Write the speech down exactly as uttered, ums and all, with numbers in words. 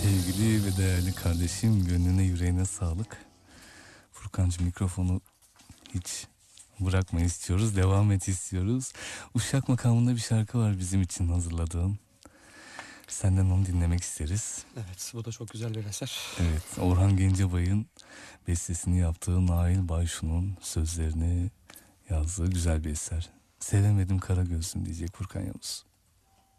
Sevgili ve değerli kardeşim, gönlüne yüreğine sağlık. Furkancığım, mikrofonu hiç bırakma istiyoruz, devam et istiyoruz. Uşak makamında bir şarkı var bizim için hazırladığın. Senden onu dinlemek isteriz. Evet, bu da çok güzel bir eser. Evet, Orhan Gencebay'ın bestesini yaptığı, Nail Bayşu'nun sözlerini yazdığı güzel bir eser. Sevemedim kara gözlüm diyecek Furkan Yavuz.